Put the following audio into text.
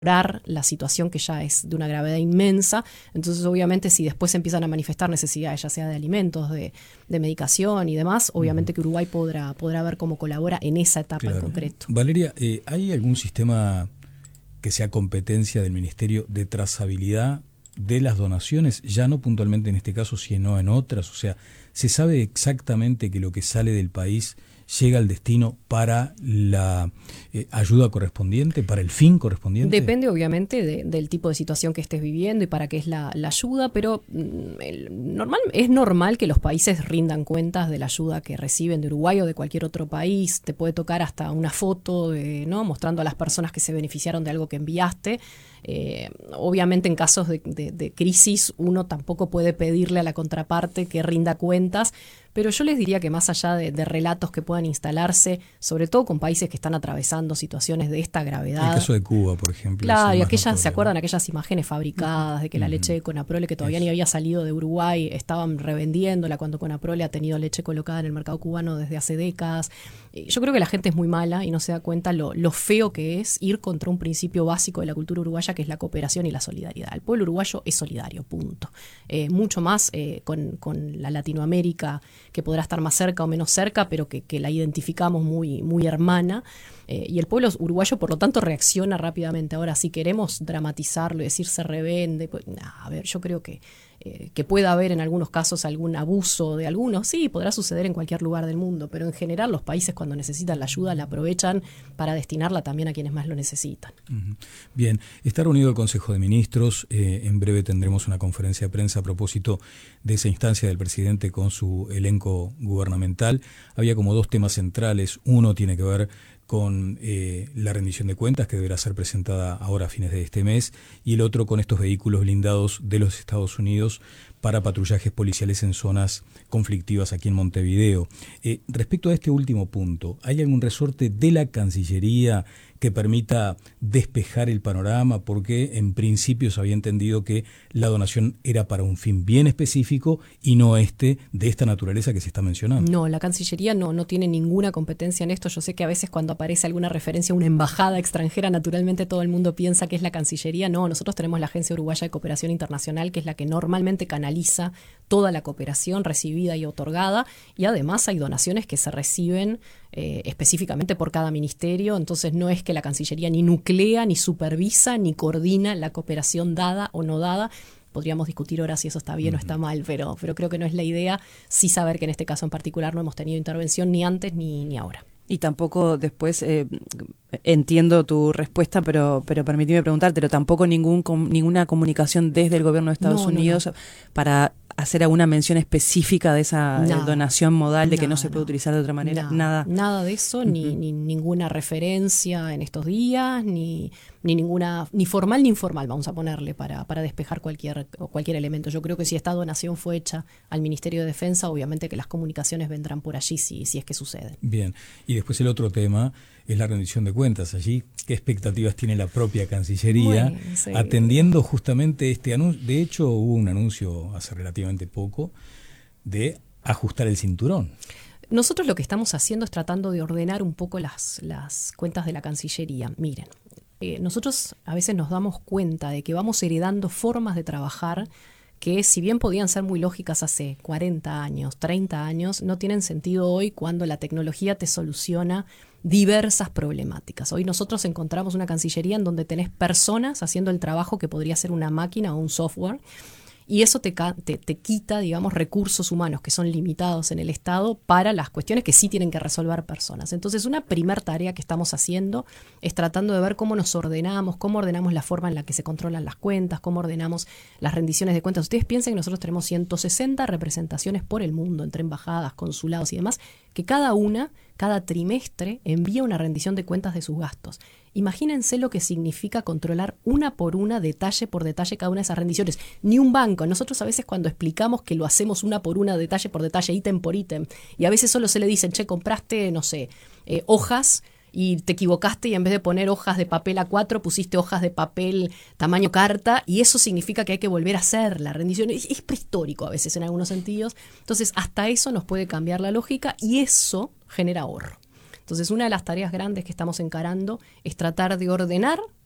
la situación que ya es de una gravedad inmensa. Entonces obviamente si después se empiezan a manifestar necesidades, ya sea de alimentos, de medicación y demás, obviamente que Uruguay podrá ver cómo colabora en esa etapa en concreto. Valeria, ¿hay algún sistema que sea competencia del Ministerio de trazabilidad de las donaciones, ya no puntualmente en este caso, sino en otras? O sea, ¿se sabe exactamente que lo que sale del país llega al destino para la ayuda correspondiente, para el fin correspondiente? Depende obviamente del tipo de situación que estés viviendo y para qué es la ayuda, pero es normal que los países rindan cuentas de la ayuda que reciben de Uruguay o de cualquier otro país. Te puede tocar hasta una foto ¿no? mostrando a las personas que se beneficiaron de algo que enviaste. Obviamente en casos de crisis uno tampoco puede pedirle a la contraparte que rinda cuentas, pero yo les diría que más allá de relatos que puedan instalarse, sobre todo con países que están atravesando situaciones de esta gravedad. El caso de Cuba, por ejemplo. Claro, y ¿se acuerdan aquellas imágenes fabricadas de que la leche de Conaprole, que todavía ni había salido de Uruguay, estaban revendiéndola cuando Conaprole ha tenido leche colocada en el mercado cubano desde hace décadas? Yo creo que la gente es muy mala y no se da cuenta lo feo que es ir contra un principio básico de la cultura uruguaya, que es la cooperación y la solidaridad. El pueblo uruguayo es solidario, punto. Mucho más con la Latinoamérica, que podrá estar más cerca o menos cerca, pero que la identificamos muy, muy hermana. Y el pueblo uruguayo, por lo tanto, reacciona rápidamente. Ahora, si queremos dramatizarlo y decir se revende, pues, a ver, yo creo que pueda haber en algunos casos algún abuso de algunos, sí, podrá suceder en cualquier lugar del mundo, pero en general los países cuando necesitan la ayuda la aprovechan para destinarla también a quienes más lo necesitan. Bien, está reunido el Consejo de Ministros, en breve tendremos una conferencia de prensa a propósito de esa instancia del presidente con su elenco gubernamental. Había como dos temas centrales, uno tiene que ver con la rendición de cuentas, que deberá ser presentada ahora a fines de este mes, y el otro con estos vehículos blindados de los Estados Unidos para patrullajes policiales en zonas conflictivas aquí en Montevideo. Respecto a este último punto, ¿hay algún resorte de la Cancillería que permita despejar el panorama? Porque en principio se había entendido que la donación era para un fin bien específico y no de esta naturaleza que se está mencionando. No, la Cancillería no tiene ninguna competencia en esto. Yo sé que a veces cuando aparece alguna referencia a una embajada extranjera, naturalmente todo el mundo piensa que es la Cancillería. No, nosotros tenemos la Agencia Uruguaya de Cooperación Internacional, que es la que normalmente canaliza toda la cooperación recibida y otorgada, y además hay donaciones que se reciben específicamente por cada ministerio. Entonces no es que la Cancillería ni nuclea, ni supervisa, ni coordina la cooperación dada o no dada. Podríamos discutir ahora si eso está bien o está mal, pero creo que no es la idea. Sí saber que en este caso en particular no hemos tenido intervención ni antes ni ahora. Y tampoco después, entiendo tu respuesta, pero permíteme preguntártelo, tampoco ninguna comunicación desde el gobierno de Estados Unidos para hacer alguna mención específica de esa donación modal, de que no se puede utilizar de otra manera. Nada de eso, ni ninguna referencia en estos días, ni ninguna, ni formal ni informal, vamos a ponerle, para despejar cualquier elemento. Yo creo que si esta donación fue hecha al Ministerio de Defensa, obviamente que las comunicaciones vendrán por allí si es que suceden. Bien, y después el otro tema es la rendición de cuentas. Allí, ¿qué expectativas tiene la propia Cancillería atendiendo justamente este anuncio? De hecho, hubo un anuncio hace relativamente poco de ajustar el cinturón. Nosotros lo que estamos haciendo es tratando de ordenar un poco las cuentas de la Cancillería. Miren, nosotros a veces nos damos cuenta de que vamos heredando formas de trabajar que, si bien podían ser muy lógicas hace 40 años, 30 años, no tienen sentido hoy cuando la tecnología te soluciona diversas problemáticas. Hoy nosotros encontramos una Cancillería en donde tenés personas haciendo el trabajo que podría ser una máquina o un software, y eso te quita, digamos, recursos humanos que son limitados en el Estado para las cuestiones que sí tienen que resolver personas. Entonces, una primer tarea que estamos haciendo es tratando de ver cómo nos ordenamos, cómo ordenamos la forma en la que se controlan las cuentas, cómo ordenamos las rendiciones de cuentas. Ustedes piensen que nosotros tenemos 160 representaciones por el mundo, entre embajadas, consulados y demás, que cada trimestre envía una rendición de cuentas de sus gastos. Imagínense lo que significa controlar una por una, detalle por detalle, cada una de esas rendiciones. Ni un banco. Nosotros a veces cuando explicamos que lo hacemos una por una, detalle por detalle, ítem por ítem, y a veces solo se le dicen, compraste, no sé, hojas, y te equivocaste y en vez de poner hojas de papel A4 pusiste hojas de papel tamaño carta, y eso significa que hay que volver a hacer la rendición. Es prehistórico a veces en algunos sentidos. Entonces hasta eso nos puede cambiar la lógica y eso genera ahorro. Entonces una de las tareas grandes que estamos encarando es tratar de ordenar